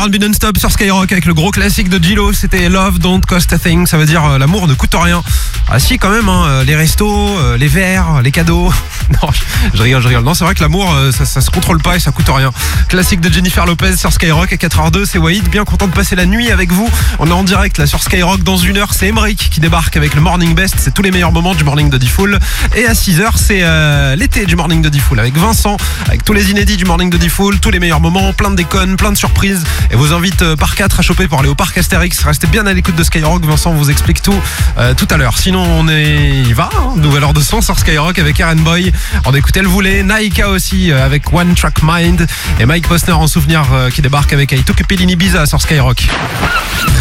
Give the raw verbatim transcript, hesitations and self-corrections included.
R and B non-stop sur Skyrock avec le gros classique de J-Lo. C'était Love Don't Cost a Thing. Ça veut dire euh, l'amour ne coûte rien. Ah si, quand même, hein, les restos, euh, les verres, les cadeaux. Non, je, je rigole, je rigole. Non, c'est vrai que l'amour, euh, ça, ça se contrôle pas et ça coûte rien. Classique de Jennifer Lopez sur Skyrock à quatre heures deux. C'est Wahid, bien content de passer la nuit avec vous. On est en direct là sur Skyrock. Dans une heure, c'est Emeric qui débarque avec le Morning Best. C'est tous les meilleurs moments du Morning de Diffoul. Et à six heures, c'est euh, l'été du Morning de Diffoul avec Vincent, avec tous les inédits du Morning de Diffoul, tous les meilleurs moments, plein de déconnes, plein de surprises. Et vous invite euh, par quatre à choper pour aller au parc Astérix. Restez bien à l'écoute de Skyrock. Vincent vous explique tout euh, tout à l'heure. Sinon, on est, il va. Hein, nouvelle heure de son sur Skyrock avec Aaron Boy. On écoute Elle voulait, Naika aussi euh, avec One Track Mind et Mike Posner en souvenir euh, qui débarque avec I Took a Pill in Ibiza sur Skyrock.